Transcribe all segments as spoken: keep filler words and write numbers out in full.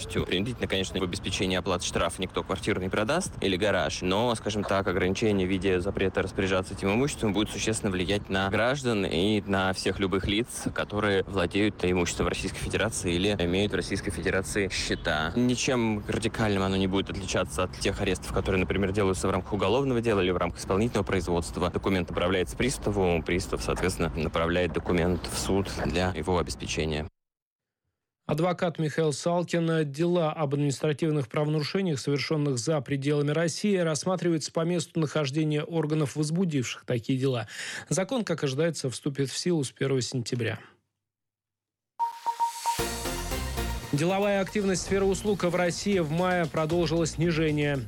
полностью. Принудительно, конечно, в обеспечении оплаты штрафа никто квартиру не продаст или гараж, но, скажем так, ограничение в виде запрета распоряжаться этим имуществом будет существенно влиять на граждан и на всех любых лиц, которые владеют имуществом Российской Федерации или имеют в Российской Федерации счета. Ничем радикальным оно не будет отличаться от тех арестов, которые, например, делаются в рамках уголовного дела или в рамках исполнительного производства. Документ направляется приставу, пристав, соответственно, направляет документ в суд для его обеспечения. Адвокат Михаил Салкин. Дела об административных правонарушениях, совершенных за пределами России, рассматриваются по месту нахождения органов, возбудивших такие дела. Закон, как ожидается, вступит в силу с первого сентября. Деловая активность сферы услуг в России в мае продолжила снижение.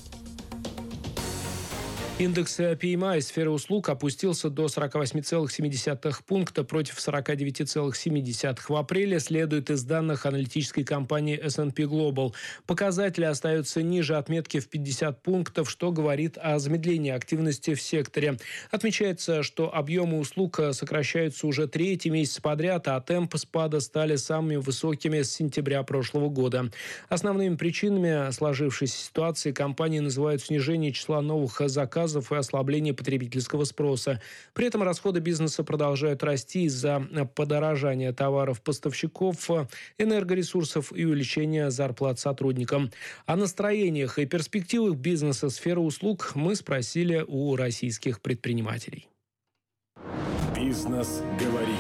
Индекс пи эм ай сферы услуг опустился до сорок восемь целых семь десятых пункта против сорок девять целых семь десятых в апреле, следует из данных аналитической компании эс энд пи Global. Показатели остаются ниже отметки в пятьдесят пунктов, что говорит о замедлении активности в секторе. Отмечается, что объемы услуг сокращаются уже третий месяц подряд, а темпы спада стали самыми высокими с сентября прошлого года. Основными причинами сложившейся ситуации компании называют снижение числа новых заказов и ослабление потребительского спроса. При этом расходы бизнеса продолжают расти из-за подорожания товаров поставщиков, энергоресурсов и увеличения зарплат сотрудникам. О настроениях и перспективах бизнеса сферы услуг мы спросили у российских предпринимателей. Бизнес говорит.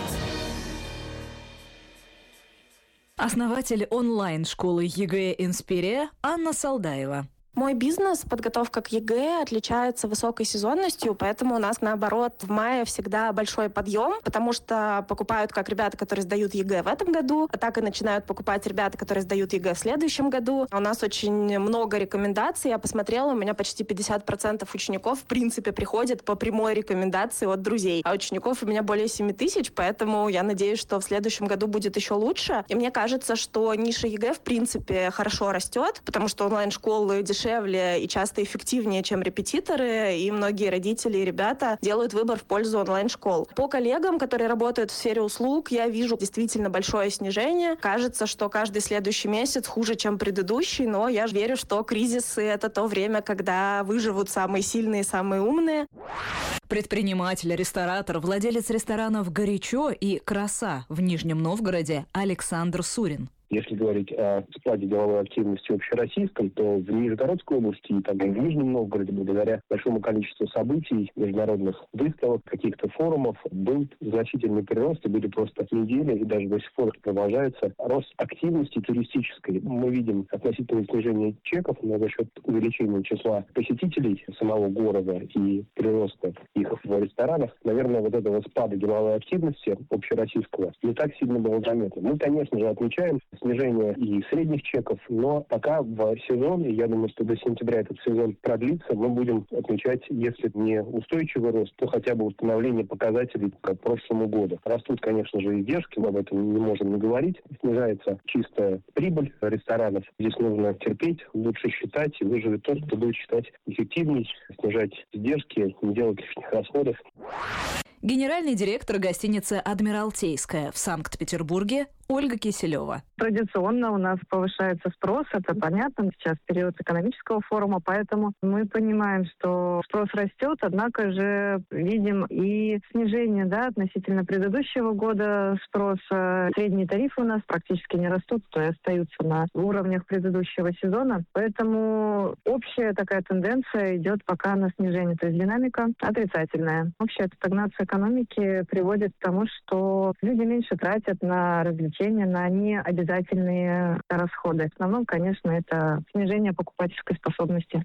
Основатель онлайн-школы ЕГЭ «Инспирия» Анна Салдаева. Мой бизнес, подготовка к ЕГЭ, отличается высокой сезонностью, поэтому у нас, наоборот, в мае всегда большой подъем, потому что покупают как ребята, которые сдают ЕГЭ в этом году, а так и начинают покупать ребята, которые сдают ЕГЭ в следующем году. У нас очень много рекомендаций. Я посмотрела, у меня почти пятьдесят процентов учеников, в принципе, приходят по прямой рекомендации от друзей. А учеников у меня более семь тысяч, поэтому я надеюсь, что в следующем году будет еще лучше. И мне кажется, что ниша ЕГЭ, в принципе, хорошо растет, потому что онлайн-школы дешевле дешевле и часто эффективнее, чем репетиторы, и многие родители и ребята делают выбор в пользу онлайн-школ. По коллегам, которые работают в сфере услуг, я вижу действительно большое снижение. Кажется, что каждый следующий месяц хуже, чем предыдущий, но я верю, что кризисы — это то время, когда выживут самые сильные, самые умные. Предприниматель, ресторатор, владелец ресторанов «Горячо» и «Краса» в Нижнем Новгороде Александр Сурин. Если говорить о спаде деловой активности общероссийском, то в Нижегородской области и также в Нижнем Новгороде, благодаря большому количеству событий, международных выставок, каких-то форумов, был значительный прирост, и были просто недели, и даже до сих пор продолжается рост активности туристической. Мы видим относительное снижение чеков, но за счет увеличения числа посетителей самого города и прироста их в ресторанах, наверное, вот этого спада деловой активности общероссийского не так сильно было заметно. Мы, конечно же, отмечаем снижение и средних чеков, но пока в сезон, и я думаю, что до сентября этот сезон продлится, мы будем отмечать, если не устойчивый рост, то хотя бы установление показателей к прошлому году. Растут, конечно же, издержки, мы об этом не можем не говорить. Снижается чистая прибыль ресторанов. Здесь нужно терпеть, лучше считать, и выживет тот, кто будет считать эффективней, снижать издержки, не делать лишних расходов. Генеральный директор гостиницы «Адмиралтейская» в Санкт-Петербурге Ольга Киселева. Традиционно у нас повышается спрос, это понятно, сейчас период экономического форума, поэтому мы понимаем, что спрос растет, однако же видим и снижение, да, относительно предыдущего года спроса. Средние тарифы у нас практически не растут, то и остаются на уровнях предыдущего сезона, поэтому общая такая тенденция идет пока на снижение, то есть динамика отрицательная. Общая стагнация экономики приводит к тому, что люди меньше тратят на развлечения, на необязательные расходы. В основном, конечно, это снижение покупательской способности.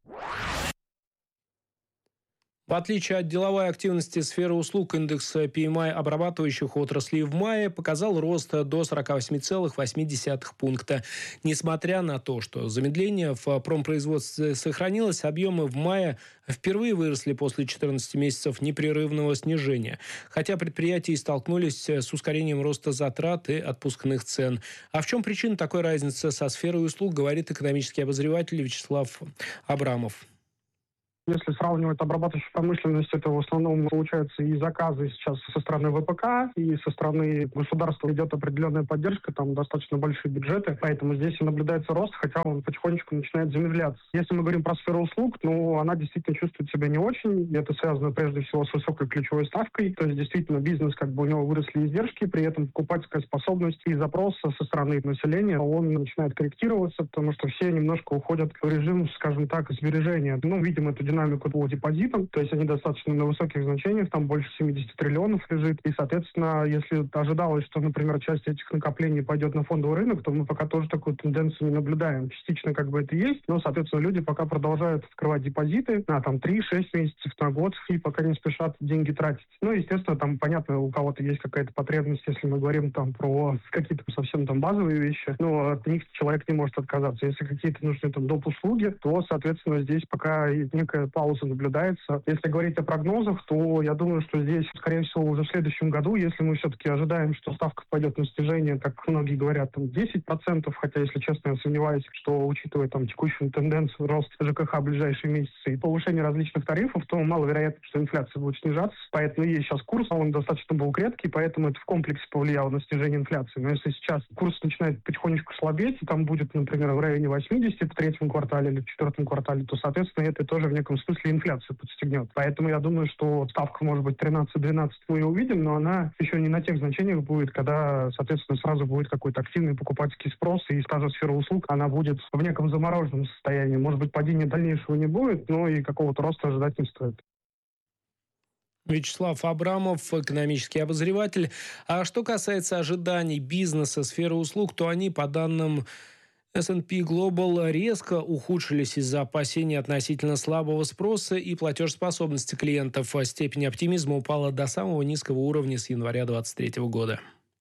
В отличие от деловой активности сферы услуг, индекс пи эм ай обрабатывающих отраслей в мае показал рост до сорок восемь целых восемь десятых пункта. Несмотря на то, что замедление в промпроизводстве сохранилось, объемы в мае впервые выросли после четырнадцати месяцев непрерывного снижения. Хотя предприятия и столкнулись с ускорением роста затрат и отпускных цен. А в чем причина такой разницы со сферой услуг, говорит экономический обозреватель Вячеслав Абрамов. Если сравнивать обрабатывающую промышленность, это в основном получается и заказы сейчас со стороны ВПК, и со стороны государства идет определенная поддержка, там достаточно большие бюджеты, поэтому здесь и наблюдается рост, хотя он потихонечку начинает замедляться. Если мы говорим про сферу услуг, ну, она действительно чувствует себя не очень. Это связано прежде всего с высокой ключевой ставкой, то есть действительно бизнес, как бы у него выросли издержки, при этом покупательская способность и запрос со стороны населения, он начинает корректироваться, потому что все немножко уходят в режим, скажем так, сбережения. Ну, видим эту динамику по депозитам, то есть они достаточно на высоких значениях, там больше семьдесят триллионов лежит, и, соответственно, если ожидалось, что, например, часть этих накоплений пойдет на фондовый рынок, то мы пока тоже такую тенденцию не наблюдаем. Частично как бы это есть, но, соответственно, люди пока продолжают открывать депозиты на там три-шесть месяцев, на год, и пока не спешат деньги тратить. Ну, естественно, там, понятно, у кого-то есть какая-то потребность, если мы говорим там про какие-то совсем там базовые вещи, но от них человек не может отказаться. Если какие-то нужны там доп. Услуги, то, соответственно, здесь пока некая пауза наблюдается. Если говорить о прогнозах, то я думаю, что здесь, скорее всего, уже в следующем году, если мы все-таки ожидаем, что ставка пойдет на снижение, как многие говорят, там десять процентов, хотя, если честно, я сомневаюсь, что, учитывая там текущую тенденцию роста ЖКХ в ближайшие месяцы и повышение различных тарифов, то маловероятно, что инфляция будет снижаться. Поэтому есть сейчас курс, он достаточно был крепкий, поэтому это в комплексе повлияло на снижение инфляции. Но если сейчас курс начинает потихонечку слабеть, и там будет, например, в районе восьмидесяти в третьем квартале или в четвертом квартале, то, соответственно, это тоже в неком смысле инфляцию подстегнет. Поэтому я думаю, что ставка, может быть, тринадцать-двенадцать мы ее увидим, но она еще не на тех значениях будет, когда, соответственно, сразу будет какой-то активный покупательский спрос, и та же сфера услуг, она будет в неком замороженном состоянии. Может быть, падения дальнейшего не будет, но и какого-то роста ожидать не стоит. Вячеслав Абрамов, экономический обозреватель. А что касается ожиданий бизнеса, сферы услуг, то они, по данным эс энд пи Global, резко ухудшились из-за опасений относительно слабого спроса и платежеспособности клиентов. Степень оптимизма упала до самого низкого уровня с января две тысячи двадцать третьего года.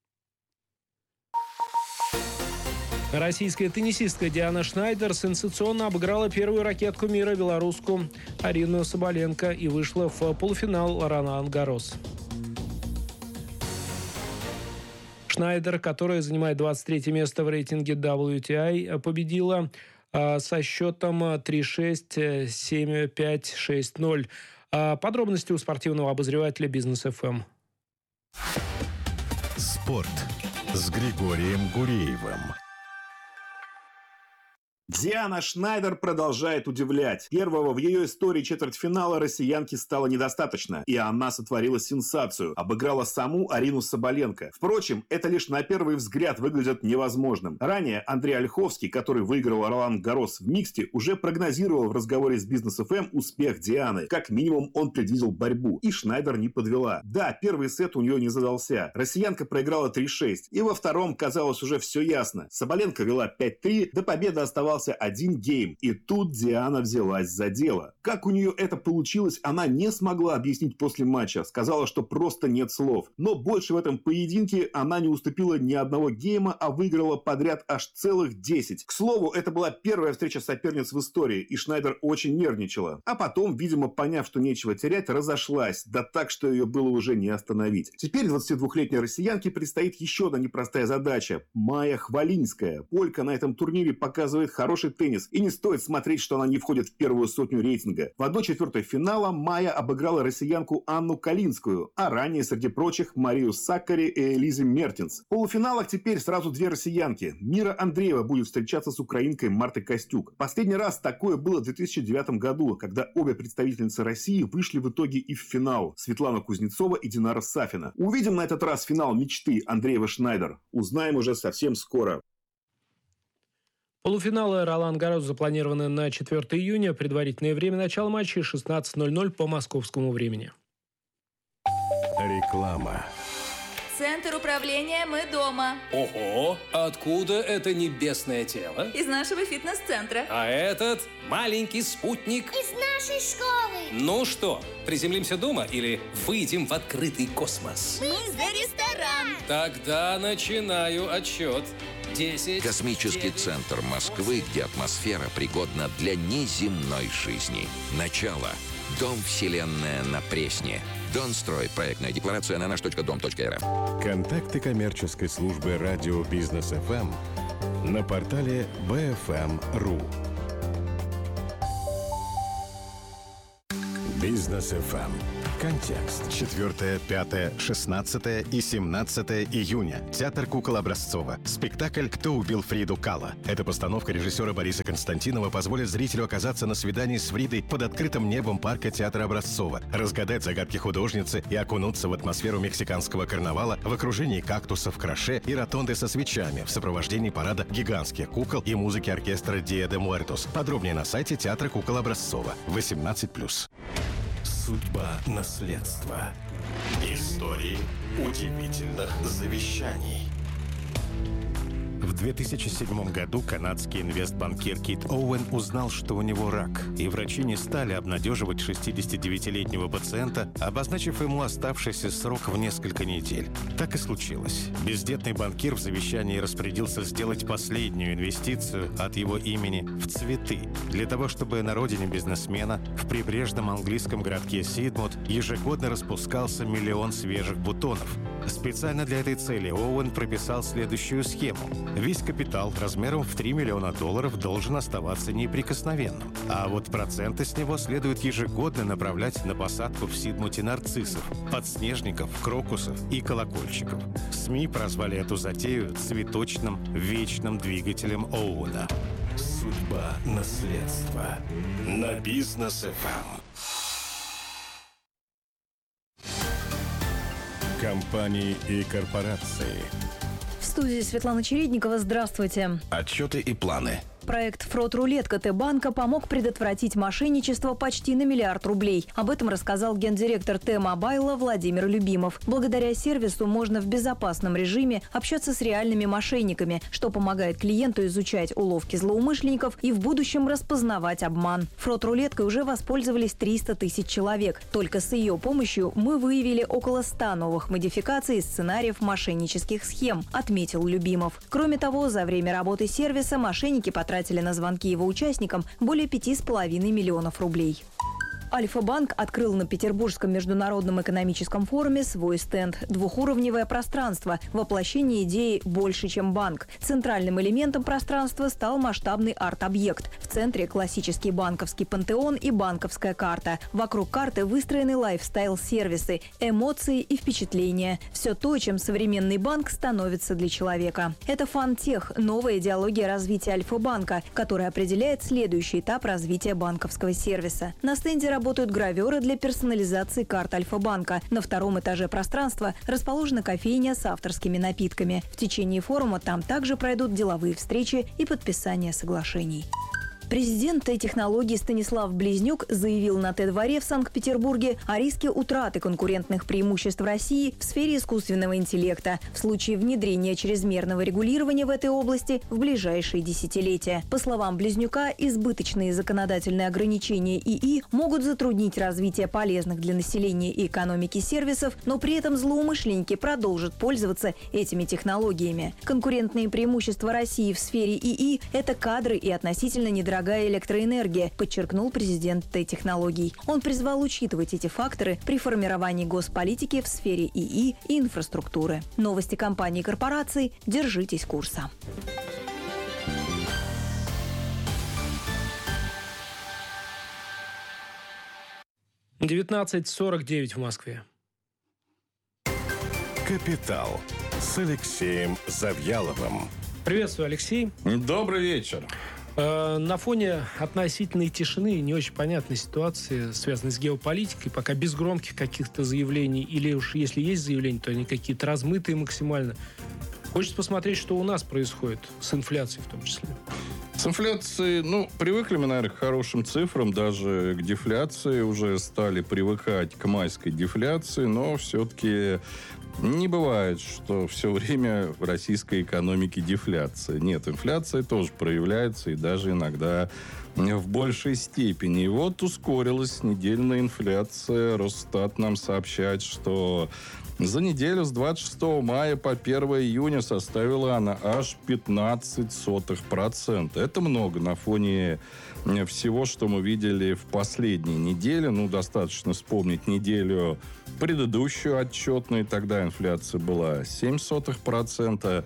Российская теннисистка Диана Шнайдер сенсационно обыграла первую ракетку мира, белоруску Арину Соболенко, и вышла в полуфинал Ролан-Гаррос. Шнайдер, которая занимает двадцать третье место в рейтинге дабл ю ти ай, победила э, со счетом три-шесть, семь-пять, шесть-ноль. А подробности у спортивного обозревателя Бизнес эф эм. Спорт с Григорием Гуреевым. Диана Шнайдер продолжает удивлять. Первого в ее истории четвертьфинала россиянке стало недостаточно, и она сотворила сенсацию. Обыграла саму Арину Соболенко. Впрочем, это лишь на первый взгляд выглядит невозможным. Ранее Андрей Ольховский, который выиграл Ролан-Гаррос в миксте, уже прогнозировал в разговоре с Бизнес эф эм успех Дианы. Как минимум, он предвидел борьбу, и Шнайдер не подвела. Да, первый сет у нее не задался. Россиянка проиграла три-шесть, и во втором, казалось, уже все ясно. Соболенко вела пять-три, до победы оставался один гейм, и тут Диана взялась за дело. Как у нее это получилось, она не смогла объяснить после матча, сказала, что просто нет слов. Но больше в этом поединке она не уступила ни одного гейма, а выиграла подряд аж целых десять. К слову, это была первая встреча соперниц в истории, и Шнайдер очень нервничала. А потом, видимо, поняв, что нечего терять, разошлась, да так, что ее было уже не остановить. Теперь двадцатидвухлетней россиянке предстоит еще одна непростая задача. Майя Хвалинская. Полька на этом турнире показывает хороший теннис, и не стоит смотреть, что она не входит в первую сотню рейтинга. В одной четвертой финала Майя обыграла россиянку Анну Калинскую, а ранее, среди прочих, Марию Саккари и Элизе Мертинс. В полуфиналах теперь сразу две россиянки. Мира Андреева будет встречаться с украинкой Мартой Костюк. Последний раз такое было в две тысячи девятом году, когда обе представительницы России вышли в итоге и в финал. Светлана Кузнецова и Динара Сафина. Увидим на этот раз финал мечты Андреева-Шнайдер. Узнаем уже совсем скоро. Полуфиналы Ролан-Гаррос запланированы на четвёртое июня. Предварительное время начала матча шестнадцать ноль-ноль по московскому времени. Реклама. Центр управления «Мы дома». Ого! Откуда это небесное тело? Из нашего фитнес-центра. А этот маленький спутник? Из нашей школы. Ну что, приземлимся дома или выйдем в открытый космос? Мы за ресторан. Тогда начинаю отсчет. десять. Космический девять, центр Москвы, где атмосфера пригодна для неземной жизни. Начало. Дом «Вселенная» на Пресне. Донстрой. Проектная декларация на наш точка дом точка эр эф. Контакты коммерческой службы радио Бизнес эф эм на портале би эф эм точка ру. Бизнес эф эм. Контекст. четвёртое, пятое, шестнадцатое и семнадцатое июня. Театр кукол Образцова. Спектакль «Кто убил Фриду Кала». Эта постановка режиссера Бориса Константинова позволит зрителю оказаться на свидании с Фридой под открытым небом парка театра Образцова, разгадать загадки художницы и окунуться в атмосферу мексиканского карнавала в окружении кактусов, краше и ротонды со свечами в сопровождении парада гигантских кукол и музыки оркестра Dia de Muertos. Подробнее на сайте театра кукол Образцова. восемнадцать плюс. Судьба наследства. Истории удивительных завещаний. В две тысячи седьмом году канадский инвестбанкир Кит Оуэн узнал, что у него рак, и врачи не стали обнадеживать шестидесятидевятилетнего пациента, обозначив ему оставшийся срок в несколько недель. Так и случилось. Бездетный банкир в завещании распорядился сделать последнюю инвестицию от его имени в цветы, для того, чтобы на родине бизнесмена в прибрежном английском городке Сидмут ежегодно распускался миллион свежих бутонов. Специально для этой цели Оуэн прописал следующую схему. Весь капитал размером в три миллиона долларов должен оставаться неприкосновенным. А вот проценты с него следует ежегодно направлять на посадку в Сидмуте нарциссов, подснежников, крокусов и колокольчиков. СМИ прозвали эту затею цветочным вечным двигателем Оуэна. Судьба наследства. На Бизнес эф эм. Компании и корпорации. В студии Светлана Чередникова. Здравствуйте. Отчеты и планы. Проект «Фрод-рулетка» Т-банка помог предотвратить мошенничество почти на миллиард рублей. Об этом рассказал гендиректор Т-мобайла Владимир Любимов. Благодаря сервису можно в безопасном режиме общаться с реальными мошенниками, что помогает клиенту изучать уловки злоумышленников и в будущем распознавать обман. Фрод-рулеткой уже воспользовались триста тысяч человек. Только с ее помощью мы выявили около ста новых модификаций и сценариев мошеннических схем, отметил Любимов. Кроме того, за время работы сервиса мошенники потратили Тратили на звонки его участникам более пяти с половиной миллионов рублей. Альфа-банк открыл на Петербургском международном экономическом форуме свой стенд «Двухуровневое пространство. Воплощение идеи «больше, чем банк». Центральным элементом пространства стал масштабный арт-объект. В центре классический банковский пантеон и банковская карта. Вокруг карты выстроены лайфстайл-сервисы, эмоции и впечатления. Все то, чем современный банк становится для человека. Это фантех, новая идеология развития Альфа-банка, которая определяет следующий этап развития банковского сервиса. На стенде работают граверы для персонализации карт Альфа-банка. На втором этаже пространства расположена кофейня с авторскими напитками. В течение форума там также пройдут деловые встречи и подписание соглашений. Президент Т-технологий Станислав Близнюк заявил на Т-дворе в Санкт-Петербурге о риске утраты конкурентных преимуществ России в сфере искусственного интеллекта в случае внедрения чрезмерного регулирования в этой области в ближайшие десятилетия. По словам Близнюка, избыточные законодательные ограничения ИИ могут затруднить развитие полезных для населения и экономики сервисов, но при этом злоумышленники продолжат пользоваться этими технологиями. Конкурентные преимущества России в сфере ИИ – это кадры и относительно недорогие дорогая электроэнергия, подчеркнул президент Т-технологий. Он призвал учитывать эти факторы при формировании госполитики в сфере ИИ и инфраструктуры. Новости компаний и корпораций. Держитесь курса. девятнадцать сорок девять в Москве. Капитал с Алексеем Завьяловым. Приветствую, Алексей. Добрый вечер. На фоне относительной тишины и не очень понятной ситуации, связанной с геополитикой, пока без громких каких-то заявлений, или уж если есть заявления, то они какие-то размытые максимально. Хочется посмотреть, что у нас происходит с инфляцией в том числе. С инфляцией, ну, привыкли мы, наверное, к хорошим цифрам, даже к дефляции, уже стали привыкать к майской дефляции, но все-таки не бывает, что все время в российской экономике дефляция. Нет, инфляция тоже проявляется, и даже иногда в большей степени. И вот ускорилась недельная инфляция. Росстат нам сообщает, что за неделю с двадцать шестого мая по первого июня составила она аж пятнадцать сотых процента. Это много на фоне всего, что мы видели в последней неделе. Ну, достаточно вспомнить неделю предыдущую отчетную. Тогда инфляция была семь сотых процента.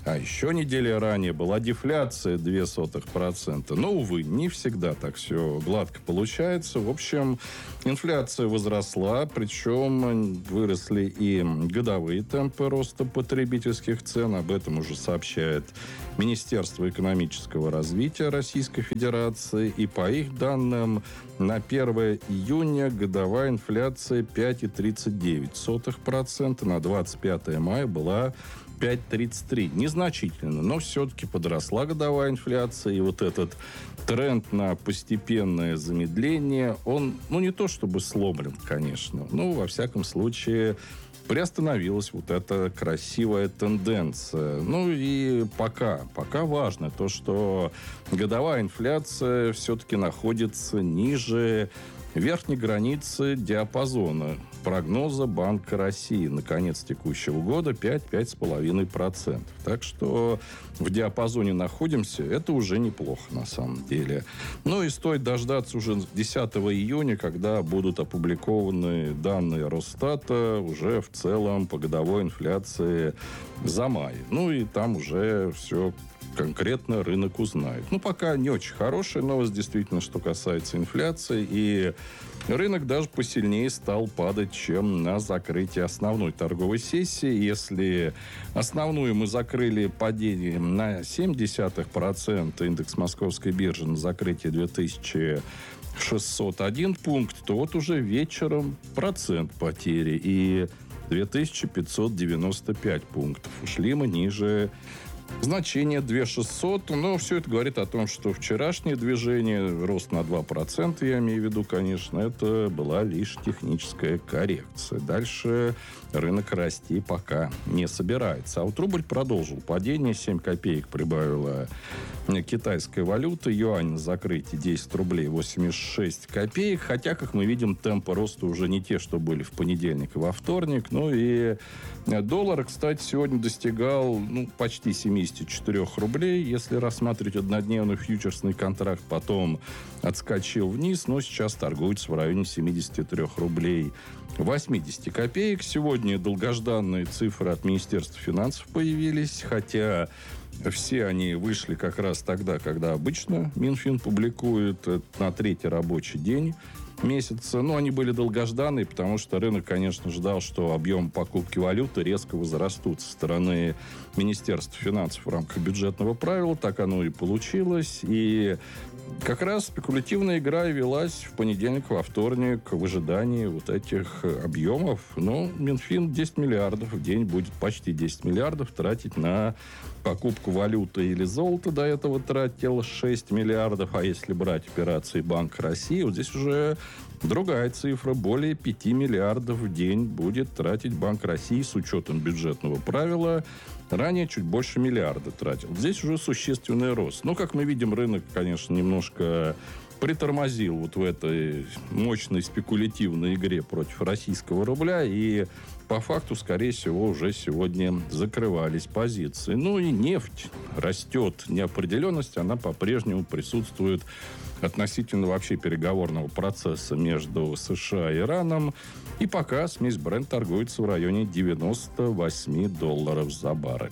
А еще неделя ранее была дефляция две сотых процента. Но, увы, не всегда так все гладко получается. В общем, инфляция возросла, причем выросли и годовые темпы роста потребительских цен. Об этом уже сообщает Министерство экономического развития Российской Федерации. И по их данным, на первое июня годовая инфляция пять целых тридцать девять сотых процента, на двадцать пятое мая была пять целых тридцать три сотых процента. Незначительно, но все-таки подросла годовая инфляция. И вот этот тренд на постепенное замедление, он, ну, не то чтобы сломлен, конечно, но, во всяком случае, приостановилась вот эта красивая тенденция. Ну и пока, пока важно то, что годовая инфляция все-таки находится ниже верхней границы диапазона прогноза Банка России на конец текущего года пять - пять с половиной процентов. Так что в диапазоне находимся. Это уже неплохо на самом деле. Ну и стоит дождаться уже десятого июня, когда будут опубликованы данные Росстата уже в целом по годовой инфляции за май. Ну и там уже все конкретно рынок узнает. Ну, пока не очень хорошая новость, действительно, что касается инфляции. И рынок даже посильнее стал падать, чем на закрытии основной торговой сессии. Если основную мы закрыли падением на семь десятых процента, индекс Московской биржи на закрытии две тысячи шестьсот один пункт, то вот уже вечером процент потери. И две тысячи пятьсот девяносто пять пунктов. Ушли мы ниже значение две тысячи шестьсот, но все это говорит о том, что вчерашнее движение, рост на два процента, я имею в виду, конечно, это была лишь техническая коррекция. Дальше рынок расти пока не собирается. А вот рубль продолжил падение, семь копеек прибавила китайская валюта, юань на закрытии десять рублей восемьдесят шесть копеек, хотя, как мы видим, темпы роста уже не те, что были в понедельник и во вторник. Ну и доллар, кстати, сегодня достигал ну, почти семьдесят четыре рублей, если рассматривать однодневный фьючерсный контракт, потом отскочил вниз, но сейчас торгуется в районе семьдесят три рублей восемьдесят копеек. Сегодня долгожданные цифры от Министерства финансов появились, хотя все они вышли как раз тогда, когда обычно Минфин публикует, на третий рабочий день месяца. Но они были долгожданные, потому что рынок, конечно, ждал, что объем покупки валюты резко возрастут со стороны Министерства финансов в рамках бюджетного правила. Так оно и получилось. И как раз спекулятивная игра велась в понедельник, во вторник в ожидании вот этих объемов. Но Минфин десять миллиардов в день будет, почти десять миллиардов тратить на покупку валюты или золота. До этого тратил шесть миллиардов. А если брать операции Банка России, вот здесь уже другая цифра. Более пяти миллиардов в день будет тратить Банк России с учетом бюджетного правила. Ранее чуть больше миллиарда тратил. Здесь уже существенный рост. Но, как мы видим, рынок, конечно, немножко притормозил вот в этой мощной спекулятивной игре против российского рубля. И по факту, скорее всего, уже сегодня закрывались позиции. Ну и нефть растет. Неопределенность, она по-прежнему присутствует относительно вообще переговорного процесса между США и Ираном. И пока смесь Brent торгуется в районе девяносто восемь долларов за баррель.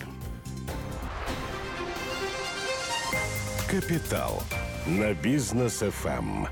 Капитал на Бизнес эф эм.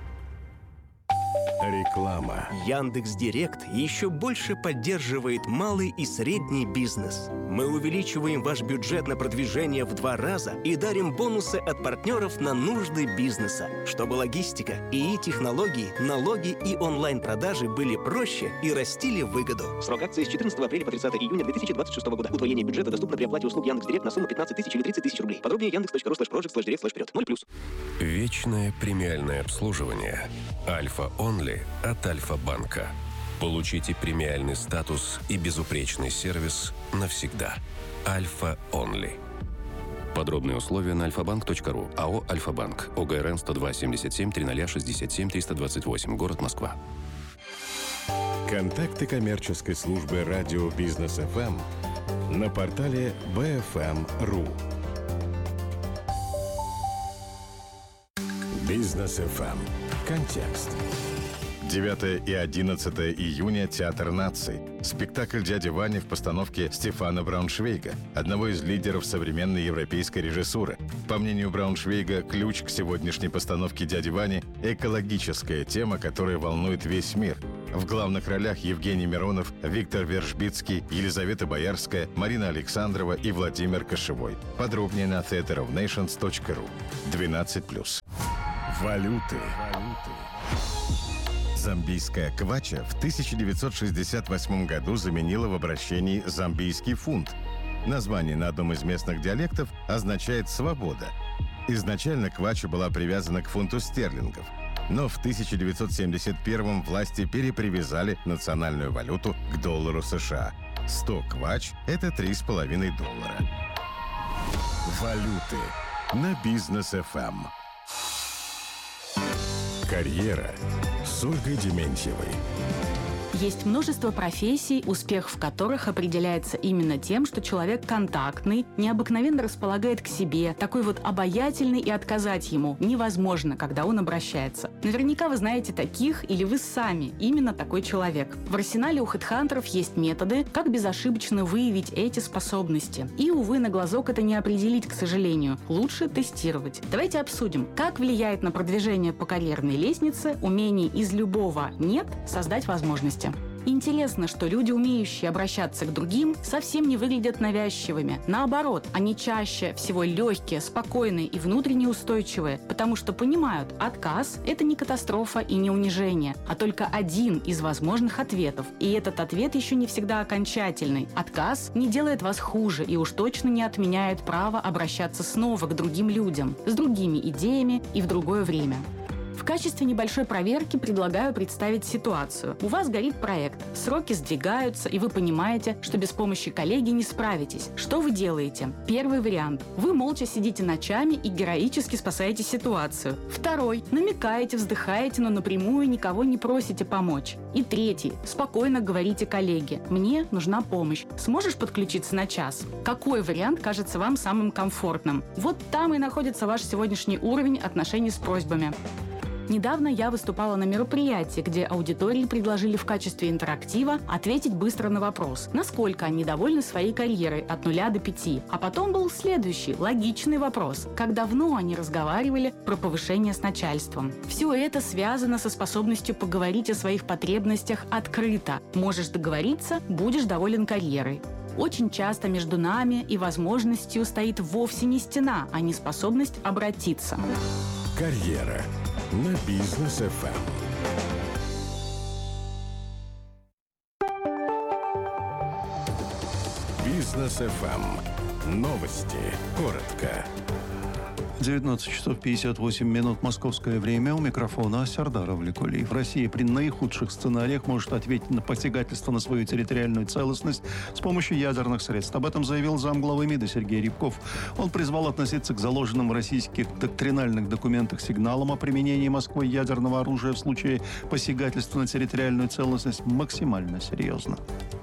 Реклама. Яндекс.Директ еще больше поддерживает малый и средний бизнес. Мы увеличиваем ваш бюджет на продвижение в два раза и дарим бонусы от партнеров на нужды бизнеса, чтобы логистика, ИИ-технологии, налоги и онлайн-продажи были проще и растили выгоду. Срок акции с четырнадцатого апреля по тридцатое июня две тысячи двадцать шестого года. Удвоение бюджета доступно при оплате услуг Яндекс.Директ на сумму пятнадцать тысяч или тридцать тысяч рублей. Подробнее яндекс.ру слэш project слэш директ слэш вперед. ноль плюс. Вечное премиальное обслуживание. Альфа Онли от Альфа-банка. Получите премиальный статус и безупречный сервис навсегда. Альфа Онли. Подробные условия на альфа банк точка ру. АО «Альфа-банк». ОГРН сто два семьдесят семь тридцать шестьдесят семь триста двадцать восемь. Город Москва. Контакты коммерческой службы радио Бизнес эф эм на портале би эф эм точка ру. Бизнес эф эм. Контекст. девятое и одиннадцатое июня Театр наций. Спектакль «Дядя Ваня» в постановке Стефана Брауншвейга, одного из лидеров современной европейской режиссуры. По мнению Брауншвейга, ключ к сегодняшней постановке «Дяди Вани» – экологическая тема, которая волнует весь мир. В главных ролях Евгений Миронов, Виктор Вержбицкий, Елизавета Боярская, Марина Александрова и Владимир Кошевой. Подробнее на theatre of nations точка ру. двенадцать плюс. Валюты. Замбийская квача в тысяча девятьсот шестьдесят восьмом году заменила в обращении замбийский фунт. Название на одном из местных диалектов означает «свобода». Изначально квача была привязана к фунту стерлингов. Но в тысяча девятьсот семьдесят первом власти перепривязали национальную валюту к доллару США. сто квач – это три с половиной доллара. Валюты на Бизнес эф эм. Карьера с Ольгой Дементьевой. Есть множество профессий, успех в которых определяется именно тем, что человек контактный, необыкновенно располагает к себе, такой вот обаятельный, и отказать ему невозможно, когда он обращается. Наверняка вы знаете таких, или вы сами именно такой человек. В арсенале у хедхантеров есть методы, как безошибочно выявить эти способности. И, увы, на глазок это не определить, к сожалению. Лучше тестировать. Давайте обсудим, как влияет на продвижение по карьерной лестнице умение из любого «нет» создать возможности. Интересно, что люди, умеющие обращаться к другим, совсем не выглядят навязчивыми. Наоборот, они чаще всего легкие, спокойные и внутренне устойчивые, потому что понимают, отказ – это не катастрофа и не унижение, а только один из возможных ответов. И этот ответ еще не всегда окончательный. Отказ не делает вас хуже и уж точно не отменяет право обращаться снова к другим людям, с другими идеями и в другое время. В качестве небольшой проверки предлагаю представить ситуацию. У вас горит проект, сроки сдвигаются, и вы понимаете, что без помощи коллеги не справитесь. Что вы делаете? Первый вариант. Вы молча сидите ночами и героически спасаете ситуацию. Второй. Намекаете, вздыхаете, но напрямую никого не просите помочь. И третий. Спокойно говорите коллеге: «Мне нужна помощь. Сможешь подключиться на час?» Какой вариант кажется вам самым комфортным? Вот там и находится ваш сегодняшний уровень отношений с просьбами. Недавно я выступала на мероприятии, где аудитории предложили в качестве интерактива ответить быстро на вопрос, насколько они довольны своей карьерой от нуля до пяти. А потом был следующий, логичный вопрос: как давно они разговаривали про повышение с начальством. Все это связано со способностью поговорить о своих потребностях открыто. Можешь договориться, будешь доволен карьерой. Очень часто между нами и возможностью стоит вовсе не стена, а неспособность обратиться. Карьера на Бизнес эф эм. Бизнес эф эм. Новости. Коротко. девятнадцать часов пятьдесят восемь минут московское время. У микрофона Сардар Авликулиев. Россия при наихудших сценариях может ответить на посягательство на свою территориальную целостность с помощью ядерных средств. Об этом заявил замглавы МИДа Сергей Рябков. Он призвал относиться к заложенным в российских доктринальных документах сигналам о применении Москвой ядерного оружия в случае посягательства на территориальную целостность максимально серьезно.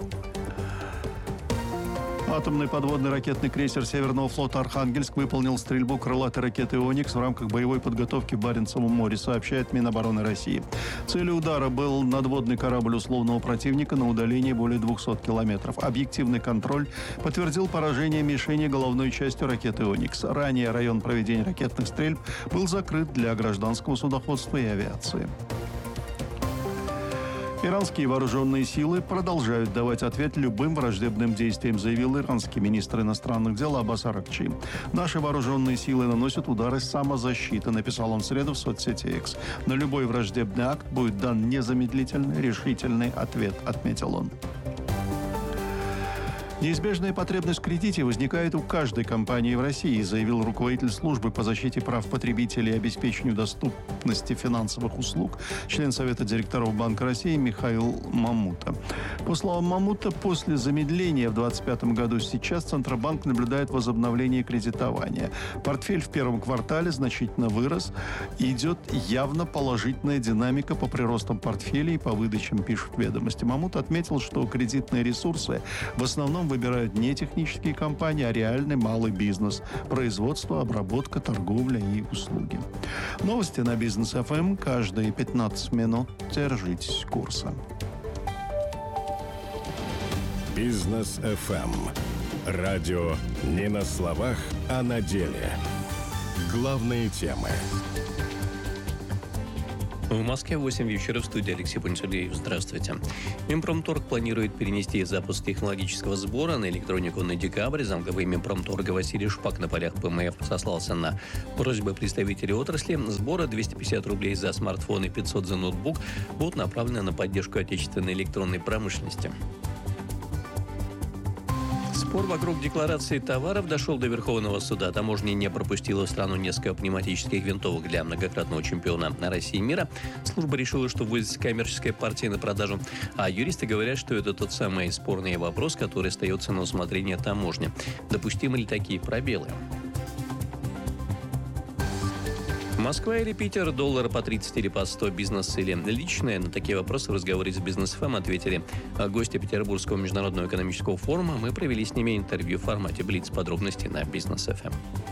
Атомный подводный ракетный крейсер Северного флота «Архангельск» выполнил стрельбу крылатой ракеты «Оникс» в рамках боевой подготовки в Баренцевом море, сообщает Минобороны России. Целью удара был надводный корабль условного противника на удалении более двухсот километров. Объективный контроль подтвердил поражение мишени головной частью ракеты «Оникс». Ранее район проведения ракетных стрельб был закрыт для гражданского судоходства и авиации. Иранские вооруженные силы продолжают давать ответ любым враждебным действиям, заявил иранский министр иностранных дел Аббас Аракчи. Наши вооруженные силы наносят удары самозащиты, написал он в среду в соцсети X. На любой враждебный акт будет дан незамедлительный, решительный ответ, отметил он. Неизбежная потребность в кредите возникает у каждой компании в России, заявил руководитель службы по защите прав потребителей и обеспечению доступности финансовых услуг, член Совета директоров Банка России Михаил Мамута. По словам Мамута, после замедления в двадцать пятом году сейчас Центробанк наблюдает возобновление кредитования. Портфель в первом квартале значительно вырос. Идет явно положительная динамика по приростам портфелей и по выдачам, пишут ведомости. Мамут отметил, что кредитные ресурсы в основном выбирают не технические компании, а реальный малый бизнес. Производство, обработка, торговля и услуги. Новости на Бизнес эф эм каждые пятнадцать минут. Держитесь курса. Бизнес эф эм. Радио не на словах, а на деле. Главные темы. В Москве восемь вечера, в студии Алексей Панчалеев. Здравствуйте. Минпромторг планирует перенести запуск технологического сбора на электронику на декабрь. Замглавы Минпромторга Василий Шпак на полях бэ эм эф сослался на просьбы представителей отрасли. Сборы двести пятьдесят рублей за смартфон и пятьсот за ноутбук будут направлены на поддержку отечественной электронной промышленности. Спор вокруг декларации товаров дошел до Верховного суда. Таможня не пропустила в страну несколько пневматических винтовок для многократного чемпиона России и мира. Служба решила, что вводится коммерческая партия на продажу. А юристы говорят, что это тот самый спорный вопрос, который остается на усмотрение таможни. Допустимы ли такие пробелы? Москва или Питер, доллар по тридцать или по сто, бизнес или личное? На такие вопросы в разговоре с Бизнес эф эм ответили гости Петербургского международного экономического форума. Мы провели с ними интервью в формате Блиц. Подробности на Бизнес эф эм.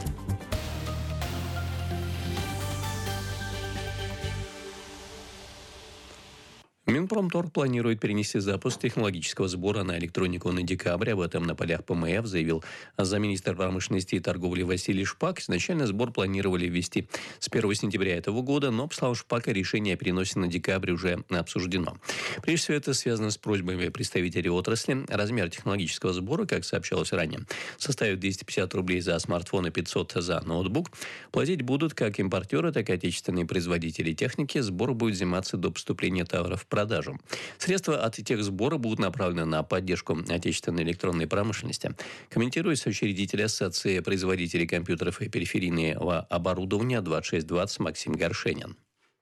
Минпромторг планирует перенести запуск технологического сбора на электронику на декабрь. Об этом на полях бэ эм эф заявил замминистра промышленности и торговли Василий Шпак. Изначально сбор планировали ввести с первого сентября этого года, но, по словам Шпака, решение о переносе на декабрь уже обсуждено. Прежде всего, это связано с просьбами представителей отрасли. Размер технологического сбора, как сообщалось ранее, составит двести пятьдесят рублей за смартфон и пятьсот за ноутбук. Платить будут как импортеры, так и отечественные производители техники. Сбор будет взиматься до поступления товаров в продажу. Средства от тех сбора будут направлены на поддержку отечественной электронной промышленности. Комментируя, соучредитель Ассоциации производителей компьютеров и периферийного оборудования двадцать шесть двадцать Максим Горшенин.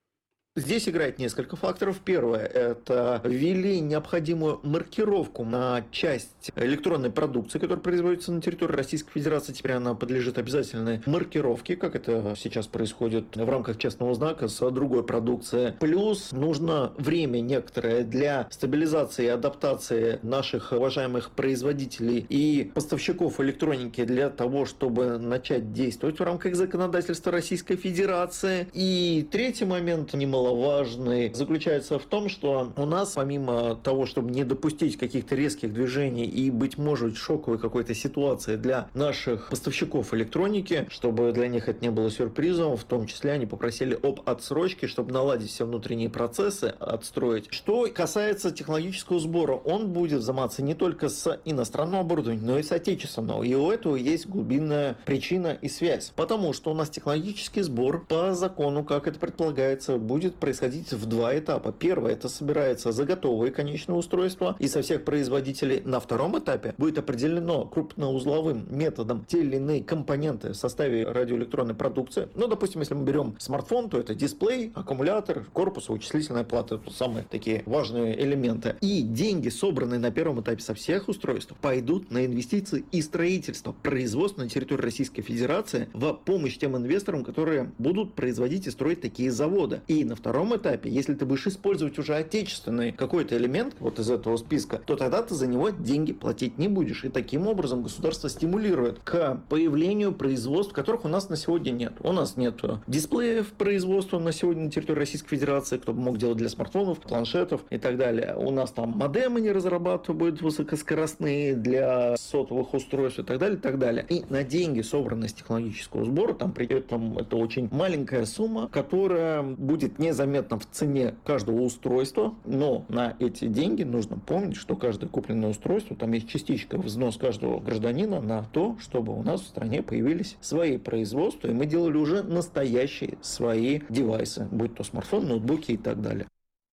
Здесь играет несколько факторов. Первое – это ввели необходимую маркировку на часть электронной продукции, которая производится на территории Российской Федерации. Теперь она подлежит обязательной маркировке, как это сейчас происходит в рамках честного знака с другой продукцией. Плюс нужно время некоторое для стабилизации и адаптации наших уважаемых производителей и поставщиков электроники для того, чтобы начать действовать в рамках законодательства Российской Федерации. И третий момент, немаловажный, важный, заключается в том, что у нас, помимо того, чтобы не допустить каких-то резких движений и, быть может, шоковой какой-то ситуации для наших поставщиков электроники, чтобы для них это не было сюрпризом, в том числе они попросили об отсрочке, чтобы наладить все внутренние процессы, отстроить. Что касается технологического сбора, он будет взиматься не только с иностранного оборудования, но и с отечественного. И у этого есть глубинная причина и связь. Потому что у нас технологический сбор по закону, как это предполагается, будет происходить в два этапа. Первое – это собирается заготовое конечное устройство и со всех производителей. На втором этапе будет определено крупноузловым методом те или иные компоненты в составе радиоэлектронной продукции. Ну, допустим, если мы берем смартфон, то это дисплей, аккумулятор, корпус, вычислительная плата. Это самые такие важные элементы. И деньги, собранные на первом этапе со всех устройств, пойдут на инвестиции и строительство производства на территории Российской Федерации в помощь тем инвесторам, которые будут производить и строить такие заводы. И на втором этапе, если ты будешь использовать уже отечественный какой-то элемент вот из этого списка, то тогда ты за него деньги платить не будешь. И таким образом государство стимулирует к появлению производств, которых у нас на сегодня нет. У нас нет дисплеев производства на сегодня на территории Российской Федерации, кто бы мог делать для смартфонов, планшетов и так далее. У нас там модемы не разрабатывают высокоскоростные для сотовых устройств и так далее, и так далее. И на деньги, собранные с технологического сбора, там при этом это очень маленькая сумма, которая будет незаметно в цене каждого устройства, но на эти деньги нужно помнить, что каждое купленное устройство, там есть частичка взнос каждого гражданина на то, чтобы у нас в стране появились свои производства, и мы делали уже настоящие свои девайсы, будь то смартфон, ноутбуки и так далее.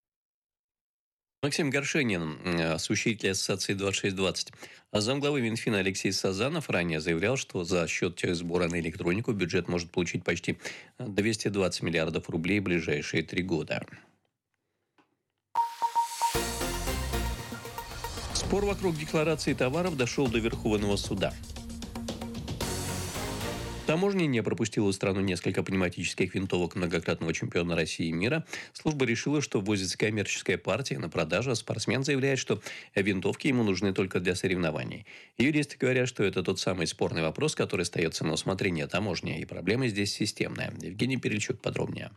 Максим Горшенин, соучредитель Ассоциации двадцать шесть двадцать. А замглавы Минфина Алексей Сазанов ранее заявлял, что за счет техсбора на электронику бюджет может получить почти двести двадцать миллиардов рублей в ближайшие три года. Спор вокруг декларации товаров дошел до Верховного суда. Таможня не пропустила в страну несколько пневматических винтовок многократного чемпиона России и мира. Служба решила, что ввозится коммерческая партия на продажу, а спортсмен заявляет, что винтовки ему нужны только для соревнований. Юристы говорят, что это тот самый спорный вопрос, который остается на усмотрение таможни, и проблема здесь системная. Евгений Перельчук подробнее.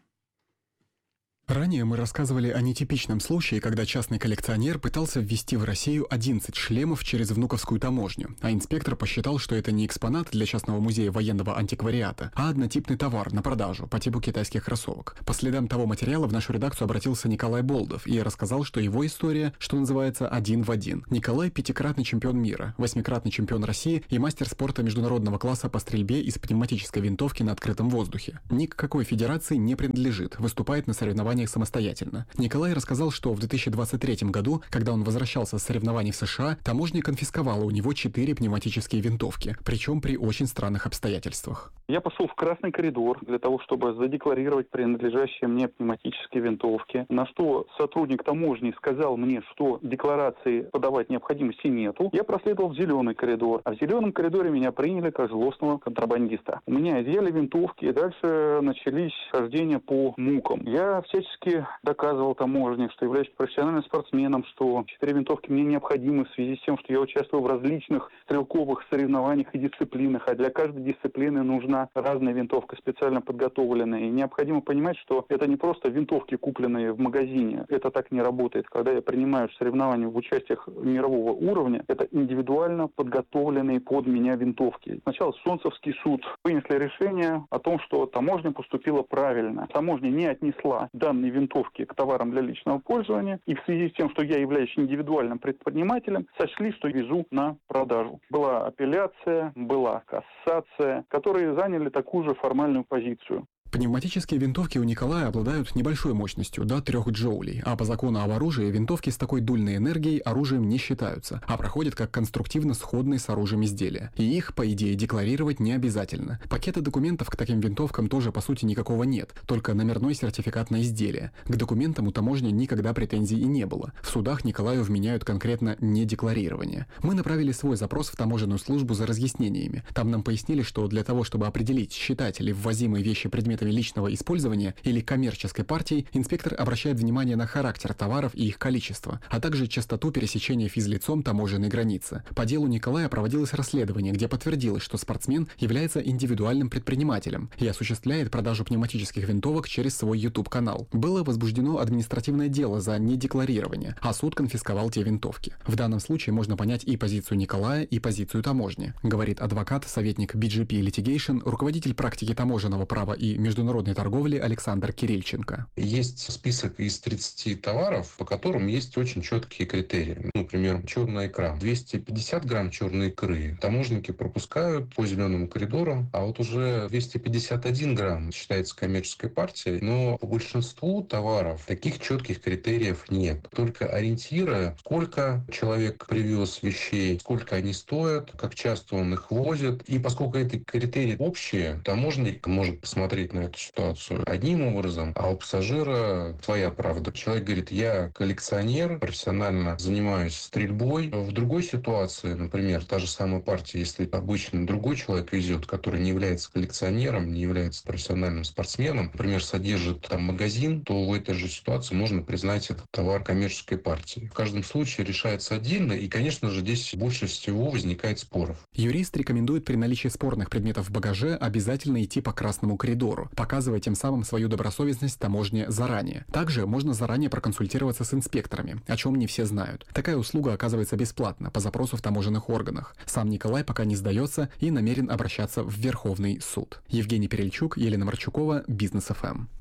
Ранее мы рассказывали о нетипичном случае, когда частный коллекционер пытался ввести в Россию одиннадцать шлемов через внуковскую таможню, а инспектор посчитал, что это не экспонат для частного музея военного антиквариата, а однотипный товар на продажу по типу китайских кроссовок. По следам того материала в нашу редакцию обратился Николай Болдов и рассказал, что его история, что называется, один в один. Николай – пятикратный чемпион мира, восьмикратный чемпион России и мастер спорта международного класса по стрельбе из пневматической винтовки на открытом воздухе. Ни к какой федерации не принадлежит, выступает на соревнованиях самостоятельно. Николай рассказал, что в две тысячи двадцать третьем году, когда он возвращался с соревнований в США, таможня конфисковала у него четыре пневматические винтовки, причем при очень странных обстоятельствах. Я пошел в красный коридор для того, чтобы задекларировать принадлежащие мне пневматические винтовки, на что сотрудник таможни сказал мне, что декларации подавать необходимости нету. Я проследовал в зеленый коридор, а в зеленом коридоре меня приняли как злостного контрабандиста. У меня изъяли винтовки, и дальше начались хождения по мукам. Я всячески доказывал таможне, что являюсь профессиональным спортсменом, что четыре винтовки мне необходимы в связи с тем, что я участвую в различных стрелковых соревнованиях и дисциплинах, а для каждой дисциплины нужна разная винтовка, специально подготовленная. И необходимо понимать, что это не просто винтовки, купленные в магазине. Это так не работает. Когда я принимаю соревнования в участиях мирового уровня, это индивидуально подготовленные под меня винтовки. Сначала Солнцевский суд вынесли решение о том, что таможня поступила правильно. Таможня не отнесла данные винтовки к товарам для личного пользования, и в связи с тем, что я являюсь индивидуальным предпринимателем, сочли, что везу на продажу. Была апелляция, была кассация, которые заняли такую же формальную позицию. Пневматические винтовки у Николая обладают небольшой мощностью, до трех джоулей, а по закону об оружии винтовки с такой дульной энергией оружием не считаются, а проходят как конструктивно сходные с оружием изделия. И их, по идее, декларировать не обязательно. Пакета документов к таким винтовкам тоже, по сути, никакого нет, только номерной сертификат на изделие. К документам у таможни никогда претензий и не было. В судах Николаю вменяют конкретно недекларирование. Мы направили свой запрос в таможенную службу за разъяснениями. Там нам пояснили, что для того, чтобы определить, считать ли ввозимые вещи предметами личного использования или коммерческой партией, инспектор обращает внимание на характер товаров и их количество, а также частоту пересечения физлицом таможенной границы. По делу Николая проводилось расследование, где подтвердилось, что спортсмен является индивидуальным предпринимателем и осуществляет продажу пневматических винтовок через свой YouTube-канал. Было возбуждено административное дело за недекларирование, а суд конфисковал те винтовки. В данном случае можно понять и позицию Николая, и позицию таможни, говорит адвокат, советник би джи пи Litigation, руководитель практики таможенного права и международной торговли Александр Кирильченко. Есть список из тридцати товаров, по которым есть очень четкие критерии. Например, черная икра. двести пятьдесят грамм черной икры таможенники пропускают по зеленому коридору, а вот уже двести пятьдесят один грамм считается коммерческой партией, но по большинству товаров таких четких критериев нет. Только ориентиры, сколько человек привез вещей, сколько они стоят, как часто он их возит. И поскольку эти критерии общие, таможенник может посмотреть на эту ситуацию одним образом, а у пассажира своя правда. Человек говорит: я коллекционер, профессионально занимаюсь стрельбой. В другой ситуации, например, та же самая партия, если обычно другой человек везет, который не является коллекционером, не является профессиональным спортсменом, например, содержит там магазин, то в этой же ситуации можно признать этот товар коммерческой партией. В каждом случае решается отдельно, и, конечно же, здесь больше всего возникает споров. Юрист рекомендует при наличии спорных предметов в багаже обязательно идти по красному коридору, показывая тем самым свою добросовестность таможне заранее. Также можно заранее проконсультироваться с инспекторами, о чем не все знают. Такая услуга оказывается бесплатно по запросу в таможенных органах. Сам Николай пока не сдается и намерен обращаться в Верховный суд. Евгений Перельчук, Елена Марчукова, Бизнес эф эм.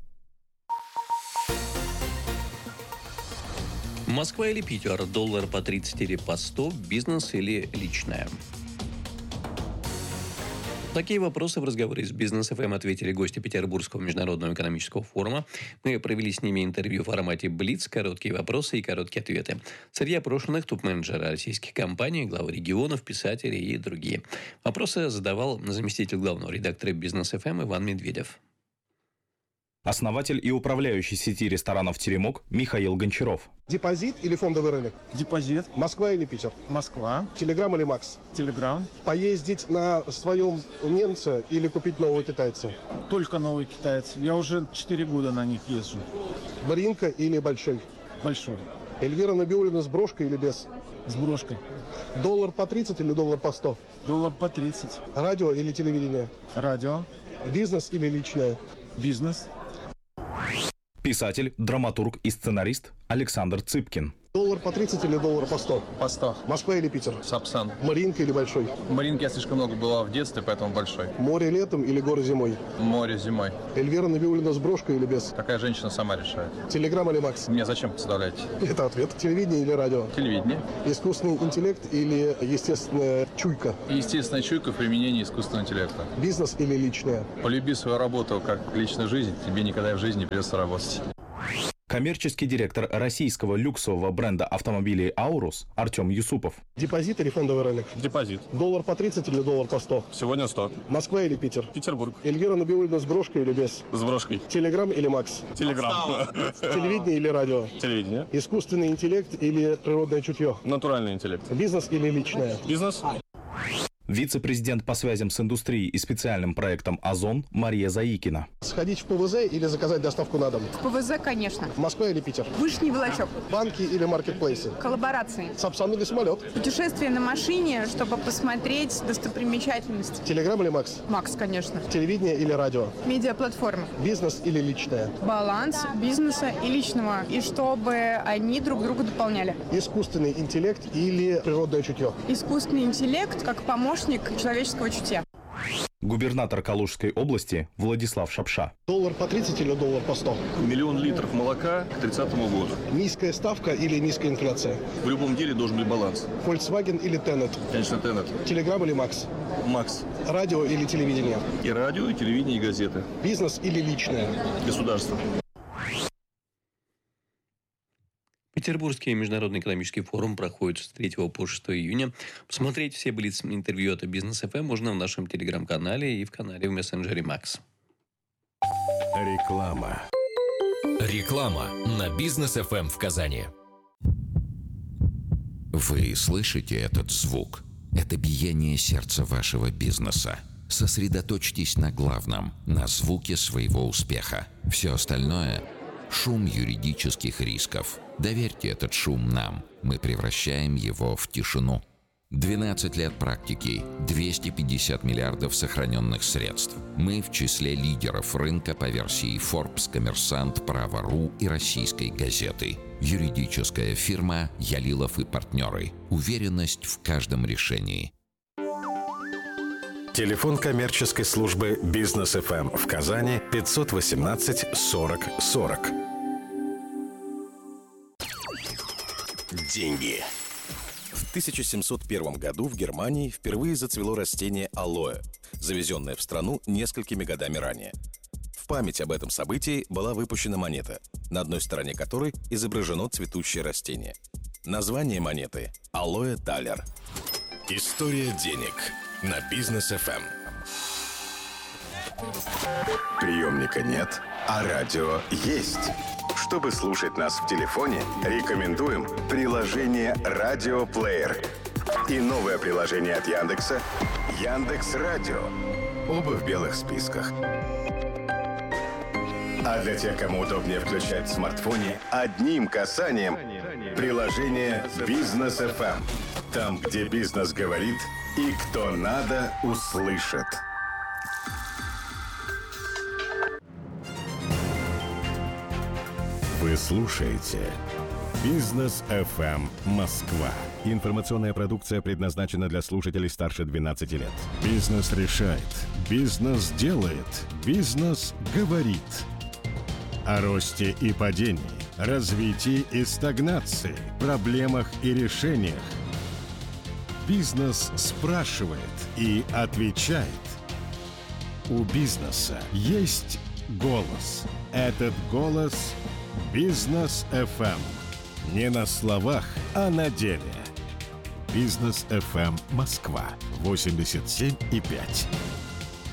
Москва или Питер? Доллар по тридцать или по сто? Бизнес или личное? Такие вопросы в разговоре с Бизнес эф эм ответили гости Петербургского международного экономического форума. Мы провели с ними интервью в формате Блиц, короткие вопросы и короткие ответы. Среди опрошенных топ-менеджеры российских компаний, главы регионов, писатели и другие. Вопросы задавал заместитель главного редактора Бизнес эф эм Иван Медведев. Основатель и управляющий сети ресторанов «Теремок» Михаил Гончаров. Депозит или фондовый рынок? Депозит. Москва или Питер? Москва. Телеграм или Макс? Телеграм. Поездить на своем немце или купить нового китайца? Только новый китаец. Я уже четыре года на них езжу. Маринка или Большой? Большой. Эльвира Набиуллина с брошкой или без? С брошкой. Доллар по тридцать или доллар по сто? Доллар по тридцать. Радио или телевидение? Радио. Бизнес или личное? Бизнес. Писатель, драматург и сценарист Александр Цыпкин. Доллар по тридцать или доллар по сто? По сто. Москва или Питер? Сапсан. Маринка или Большой? Маринки я слишком много была в детстве, поэтому Большой. Море летом или горы зимой? Море зимой. Эльвира Набиуллина с брошкой или без? Какая женщина сама решает. Телеграм или Макс? Меня зачем представляете? Это ответ. Телевидение или радио? Телевидение. Искусственный интеллект или естественная чуйка? Естественная чуйка в применении искусственного интеллекта. Бизнес или личное? Полюби свою работу как личную жизнь, тебе никогда в жизни не придется работать. Коммерческий директор российского люксового бренда автомобилей «Аурус» Артем Юсупов. Депозит или фондовый рынок? Депозит. Доллар по тридцать или доллар по сто? Сегодня сто. Москва или Питер? Петербург. Эльвира Набиуллина с брошкой или без? С брошкой. Телеграм или Макс? Телеграм. Телевидение или радио? Телевидение. Искусственный интеллект или природное чутье? Натуральный интеллект. Бизнес или личное? Бизнес. Вице-президент по связям с индустрией и специальным проектом «Озон» Мария Заикина. Сходить в ПВЗ или заказать доставку на дом? В ПВЗ, конечно. Москва или Питер? Вышний Волочок. Банки или маркетплейсы? Коллаборации. Сапсан или самолет? Путешествие на машине, чтобы посмотреть достопримечательности. Телеграм или Макс? Макс, конечно. Телевидение или радио? Медиаплатформа. Бизнес или личное? Баланс бизнеса и личного. И чтобы они друг друга дополняли. Искусственный интеллект или природное чутье? Искусственный интеллект как помощник человеческого чутья. Губернатор Калужской области Владислав Шапша. Доллар по тридцать или доллар по сто? Миллион литров молока к тридцатому году. Низкая ставка или низкая инфляция? В любом деле должен быть баланс. Volkswagen или Tenet? Конечно, Tenet. Телеграм или Макс? Макс. Радио или телевидение? И радио, и телевидение, и газеты. Бизнес или личное? Государство. Петербургский международный экономический форум проходит с третьего по шестое июня. Посмотреть все блиц-интервью от Бизнес эф эм можно в нашем телеграм-канале и в канале в мессенджере Макс. Реклама. Реклама на Бизнес эф эм в Казани. Вы слышите этот звук? Это биение сердца вашего бизнеса. Сосредоточьтесь на главном, на звуке своего успеха. Все остальное – шум юридических рисков. Доверьте этот шум нам. Мы превращаем его в тишину. двенадцать лет практики, двести пятьдесят миллиардов сохраненных средств. Мы в числе лидеров рынка по версии Forbes, Коммерсант, Право.ру и Российской газеты. Юридическая фирма «Ялилов и партнеры». Уверенность в каждом решении. Телефон коммерческой службы Бизнес эф эм в Казани пятьсот восемнадцать сорок сорок. Деньги. В тысяча семьсот первом году в Германии впервые зацвело растение алоэ, завезенное в страну несколькими годами ранее. В память об этом событии была выпущена монета, на одной стороне которой изображено цветущее растение. Название монеты – Алоэ Талер. История денег на Бизнес эф эм. Приемника нет, а радио есть. Чтобы слушать нас в телефоне, рекомендуем приложение «Радиоплеер» и новое приложение от Яндекса «Яндекс.Радио». Оба в белых списках. А для тех, кому удобнее включать в смартфоне, одним касанием приложение «Бизнес эф эм». Там, где бизнес говорит и кто надо, услышит. Вы слушаете Бизнес эф эм Москва. Информационная продукция предназначена для слушателей старше двенадцати лет. Бизнес решает. Бизнес делает. Бизнес говорит. О росте и падении, развитии и стагнации, проблемах и решениях. Бизнес спрашивает и отвечает. У бизнеса есть голос. Этот голос – Бизнес эф эм. Не на словах, а на деле. Бизнес эф эм Москва. восемьдесят семь и пять.